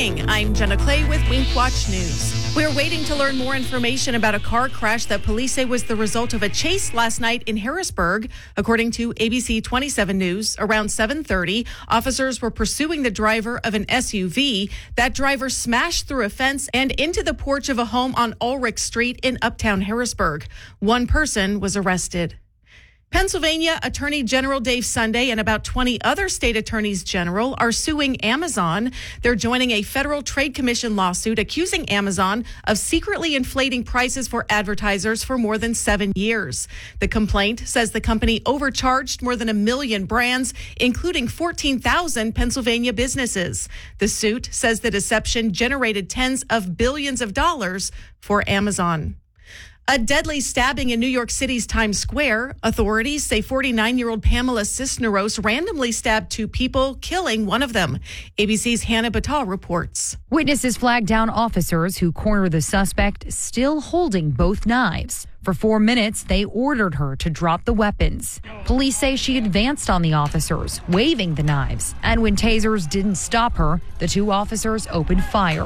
morning. I'm Jenna Clay with Wink Watch News. We're waiting to learn more information about a car crash that police say was the result of a chase last night in Harrisburg. According to ABC 27 News, around 7:30, officers were pursuing the driver of an SUV. That driver smashed through a fence and into the porch of a home on Ulrich Street in Uptown Harrisburg. One person was arrested. Pennsylvania Attorney General Dave Sunday and about 20 other state attorneys general are suing Amazon. They're joining a Federal Trade Commission lawsuit accusing Amazon of secretly inflating prices for advertisers for more than 7 years. The complaint says the company overcharged more than 1 million brands, including 14,000 Pennsylvania businesses. The suit says the deception generated tens of billions of dollars for Amazon. A deadly stabbing in New York City's Times Square. Authorities say 49-year-old Pamela Cisneros randomly stabbed 2 people, killing one of them. ABC's Hannah Batal reports. Witnesses flagged down officers who cornered the suspect, still holding both knives. For 4 minutes, they ordered her to drop the weapons. Police say she advanced on the officers, waving the knives. And when tasers didn't stop her, the 2 officers opened fire.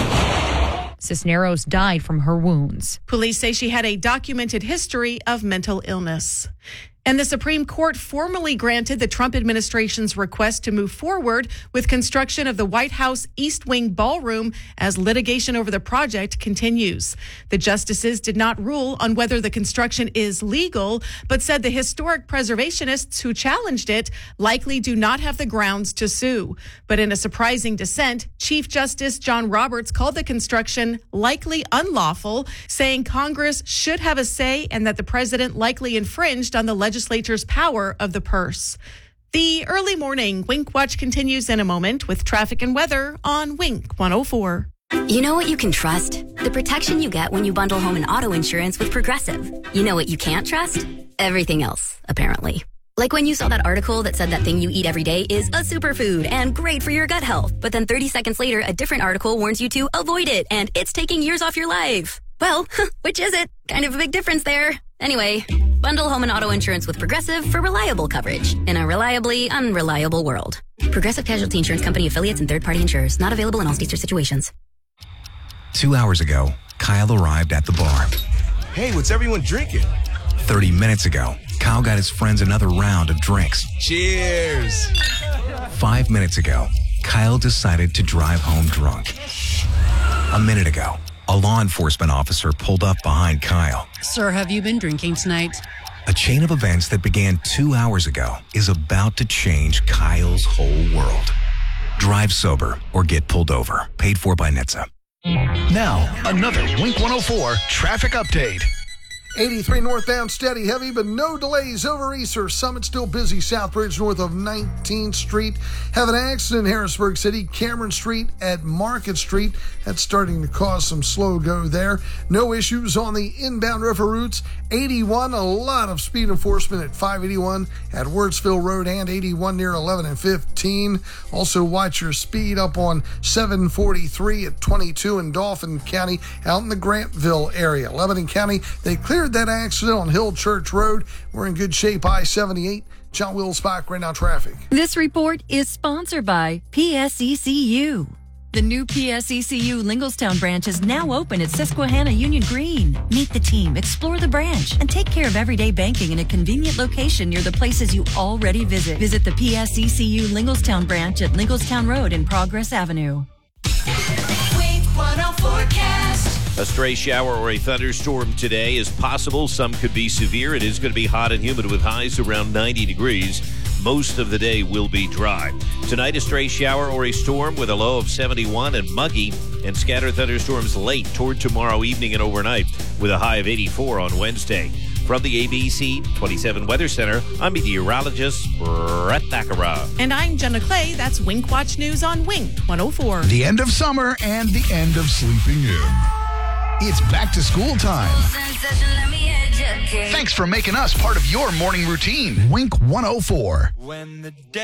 Cisneros died from her wounds. Police say she had a documented history of mental illness. And the Supreme Court formally granted the Trump administration's request to move forward with construction of the White House East Wing Ballroom as litigation over the project continues. The justices did not rule on whether the construction is legal, but said the historic preservationists who challenged it likely do not have the grounds to sue. But in a surprising dissent, Chief Justice John Roberts called the construction likely unlawful, saying Congress should have a say and that the president likely infringed on the legislature's power of the purse. The early morning Wink Watch continues in a moment with traffic and weather on Wink 104. You know what you can trust? The protection you get when you bundle home and auto insurance with Progressive. You know what you can't trust? Everything else, apparently. Like when you saw that article that said that thing you eat every day is a superfood and great for your gut health. But then 30 seconds later, a different article warns you to avoid it and it's taking years off your life. Well, which is it? Kind of a big difference there. Anyway, bundle home and auto insurance with Progressive for reliable coverage in a reliably unreliable world. Progressive Casualty Insurance Company affiliates and third-party insurers. Not available in all states or situations. 2 hours ago, Kyle arrived at the bar. Hey, what's everyone drinking? 30 minutes ago, Kyle got his friends another round of drinks. Cheers! 5 minutes ago, Kyle decided to drive home drunk. A minute ago, a law enforcement officer pulled up behind Kyle. Sir, have you been drinking tonight? A chain of events that began 2 hours ago is about to change Kyle's whole world. Drive sober or get pulled over. Paid for by NHTSA. Now, another Wink 104 traffic update. 83 northbound steady heavy, but no delays over Easter. Summit still busy. Southbridge north of 19th Street. Have an accident in Harrisburg City. Cameron Street at Market Street. That's starting to cause some slow go there. No issues on the inbound river routes. 81, a lot of speed enforcement at 581 at Wurtsville Road and 81 near 11 and 15. Also watch your speed up on 743 at 22 in Dauphin County out in the Grantville area. Lebanon County, they cleared that accident on Hill Church Road. We're in good shape. I-78. John Wills-Bach, right now traffic. This report is sponsored by PSECU. The new PSECU Lingelstown branch is now open at Susquehanna Union Green. Meet the team, explore the branch, and take care of everyday banking in a convenient location near the places you already visit. Visit the PSECU Lingelstown branch at Lingelstown Road and Progress Avenue. Wink 104 forecast. A stray shower or a thunderstorm today is possible. Some could be severe. It is going to be hot and humid with highs around 90 degrees. Most of the day will be dry. Tonight, a stray shower or a storm with a low of 71 and muggy, and scattered thunderstorms late toward tomorrow evening and overnight with a high of 84 on Wednesday. From the ABC 27 Weather Center, I'm meteorologist Brett Thakara. And I'm Jenna Clay. That's Wink Watch News on Wink 104. The end of summer and the end of sleeping in. It's back to school time. Thanks for making us part of your morning routine. Wink 104. When the day